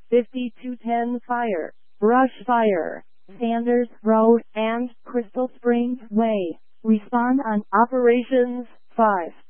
5210 Fire, Brush Fire, Sanders Road and Crystal Springs Way. Respond on Operations 5.